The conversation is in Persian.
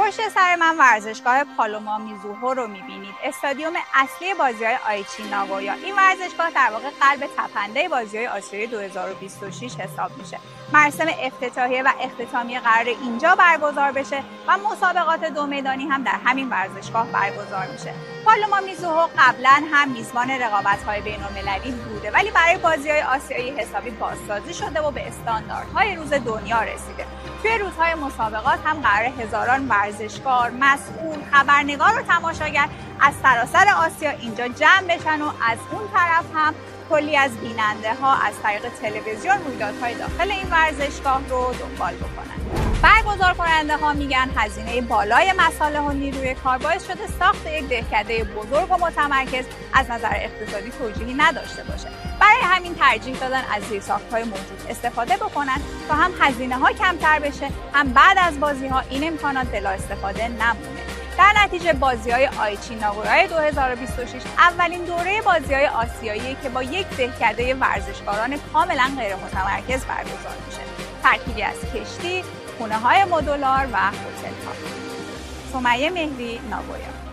پشت سر من ورزشگاه پالوما میزوهو رو میبینید. استادیوم اصلی بازی‌های آیچی ناگویا. این ورزشگاه در واقع قلب تپنده بازی‌های آسیایی 2026 حساب میشه. مراسم افتتاحیه و اختتامیه قرار اینجا برگزار بشه و مسابقات دو میدانی هم در همین ورزشگاه برگزار میشه. پالوما میزوهو قبلا هم میزبان رقابت‌های بین‌المللی بوده، ولی برای بازی‌های آسیایی حسابی بازسازی شده و به استانداردهای روز دنیا رسیده. توی روزهای مسابقات هم قرار هزاران ورزشکار، مسئول، خبرنگار و تماشاگر از سراسر آسیا اینجا جمع بشن و از اون طرف هم کلی از بیننده ها از طریق تلویزیون رویدادهای داخل این ورزشگاه رو دنبال بکنن. برگزار کننده ها میگن هزینه بالای مصالح و نیروی کار باعث شده ساخت یک دهکده بزرگ و متمرکز از نظر اقتصادی توجیهی نداشته باشه. برای همین ترجیح دادن از زیرساخت‌های موجود استفاده بکنن تا هم هزینه ها کمتر بشه، هم بعد از بازی ها این امکانات بلا استفاده نمونه. در نتیجه بازی‌های آیچی ناگویا 2026 اولین دوره بازی‌های آسیایی که با یک دهکده ورزشکاران کاملا غیر متمرکز برگزار میشه. ترکیبی از کشتی، خونه‌های مدولار و هتل‌ها. سمیه مهری، ناگویا.